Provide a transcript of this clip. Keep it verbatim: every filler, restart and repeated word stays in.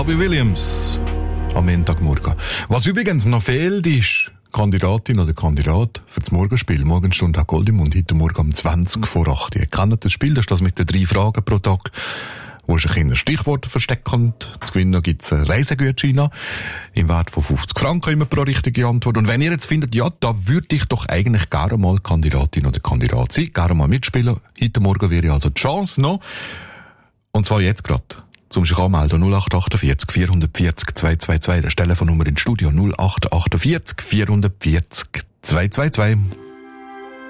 Robbie Williams am Montagmorgen. Was übrigens noch fehlt, ist Kandidatin oder Kandidat für das Morgenspiel. Morgenstunde hat Gold im Mund, heute Morgen um zwanzig vor acht. Ihr kennt das Spiel, das ist das mit den drei Fragen pro Tag, wo sich ein Stichwort versteckt kommt. Zu gewinnen gibt es einen Reisegutschein im Wert von fünfzig Franken immer pro richtige Antwort. Und wenn ihr jetzt findet, ja, da würde ich doch eigentlich gerne mal Kandidatin oder Kandidat sein, gerne mal mitspielen, heute Morgen wäre also die Chance noch. Und zwar jetzt gerade. Zum sich anmelden null acht achtundvierzig vierhundertvierzig zweihundertzweiundzwanzig. Das ist die Telefonnummer ins Studio null acht achtundvierzig vierhundertvierzig zweihundertzweiundzwanzig.